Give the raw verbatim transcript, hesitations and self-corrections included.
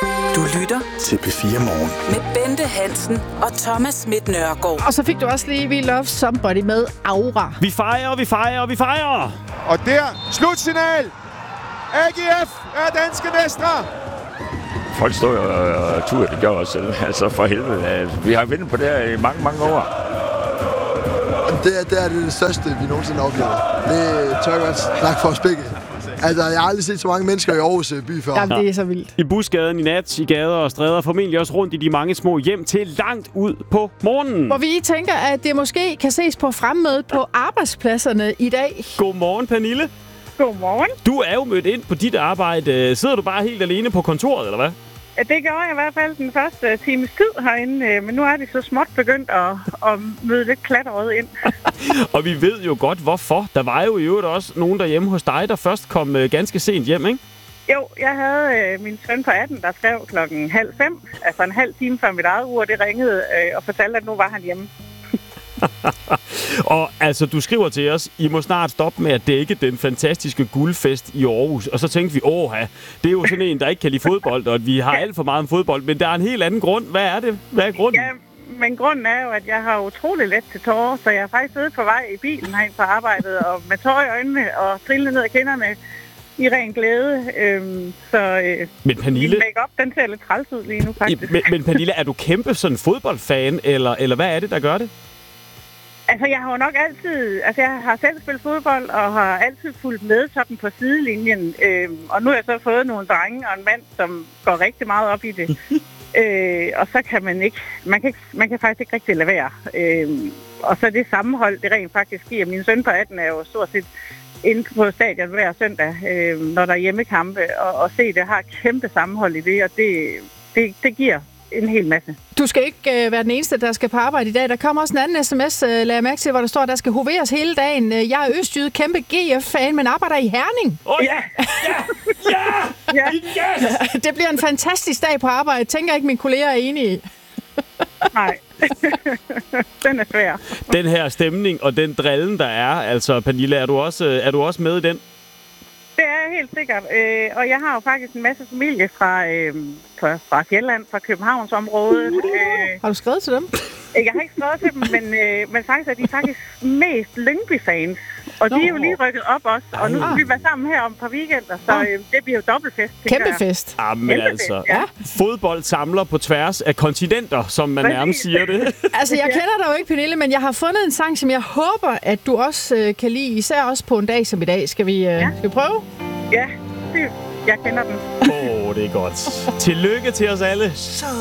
Du lytter til P fire Morgen med Bente Hansen og Thomas Schmidt Nørgaard. Og så fik du også lige We Love Somebody med Aura. Vi fejrer, vi fejrer, vi fejrer! Og der, slutsignal! A G F er danske mestre! Folk står jo og turer, det gør også. Altså for helvede. Vi har ventet på det her i mange, mange år. Det er, det er det største, vi nogensinde har oplevet. Det tør jeg godt snakke for os begge. Altså, jeg har aldrig set så mange mennesker i Aarhus by før. Jamen, det er så vildt. I busgaden, i nat, i gader og stræder, formentlig også rundt i de mange små hjem til langt ud på morgenen. Hvor vi tænker, at det måske kan ses på fremmødet på arbejdspladserne i dag. Godmorgen, Pernille. Godmorgen. Du er jo mødt ind på dit arbejde. Sidder du bare helt alene på kontoret, eller hvad? Det gjorde jeg i hvert fald den første times tid herinde, men nu er de så småt begyndt at, at møde lidt klatret ind. Og vi ved jo godt, hvorfor. Der var jo i øvrigt også nogen derhjemme hos dig, der først kom øh, ganske sent hjem, ikke? Jo, jeg havde øh, min søn på atten, der skrev klokken halv fem, altså en halv time før mit eget ur, det ringede øh, og fortalte, at nu var han hjemme. Og altså, du skriver til os, I må snart stoppe med at dække den fantastiske guldfest i Aarhus. Og så tænkte vi, åh, det er jo sådan en, der ikke kan lide fodbold, og at vi har alt for meget om fodbold. Men der er en helt anden grund. Hvad er det? Hvad er grunden? Ja, men grunden er jo, at jeg har utrolig let til tårer, så jeg har faktisk siddet på vej i bilen herind på arbejdet, og med tårer i øjnene og trillende ned ad kinderne i ren glæde. Øhm, så øh, men Pernille, min make-up, den ser lidt træls ud lige nu, faktisk. Men, men Pernille, er du kæmpe sådan fodboldfan, eller, eller hvad er det, der gør det? Altså, jeg har jo nok altid... Altså, jeg har selv spillet fodbold, og har altid fulgt med sådan på sidelinjen. Øhm, og nu har jeg så fået nogle drenge og en mand, som går rigtig meget op i det. øh, og så kan man ikke... Man kan, ikke, man kan faktisk ikke rigtig lade være. Øhm, og så det sammenhold, det rent faktisk giver. Min søn på atten er jo stort set inde på stadion hver søndag, øh, når der er hjemmekampe. Og, og se, det har et kæmpe sammenhold i det, og det, det, det giver en hel masse. Du skal ikke øh, være den eneste, der skal på arbejde i dag. Der kommer også en anden sms, øh, lader jeg mærke til, hvor der står, der skal hoveres hele dagen. Jeg er østjyde, kæmpe G F-fan, men arbejder i Herning. Åh oh, ja! Ja! Ja! Ja! Yes! Det bliver en fantastisk dag på arbejde. Tænker ikke, mine kolleger er enige i. Nej. Den er svær. Den her stemning og den drillen, der er, altså Pernille, er du også, er du også med i den? Det er jeg helt sikkert. Øh, og jeg har jo faktisk en masse familie fra, øh, fra, fra Sjælland, fra Københavnsområdet. Øh, har du skrevet til dem? Jeg har ikke skrevet til dem, men, øh, men faktisk er de faktisk mest Lyngby-fans. Og Nå. De er jo lige rykket op også. Og nu skal vi være sammen her om et par weekender, så øh, det bliver jo dobbeltfest. Kæmpe fest. Jamen altså, ja. Fodbold samler på tværs af kontinenter, som man Præcis. nærmest siger det. Altså, jeg kender dig jo ikke, Pernille, men jeg har fundet en sang, som jeg håber, at du også øh, kan lide. Især også på en dag som i dag. Skal vi, øh, ja. skal vi prøve? Ja, det, jeg kender den. Åh, oh, det er godt. Tillykke til os alle. Så